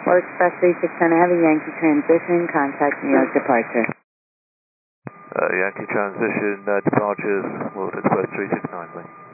Well, Express 3610 Heavy Yankee Transition, contact New York departure. Yankee Transition, departures, World Express 369, please.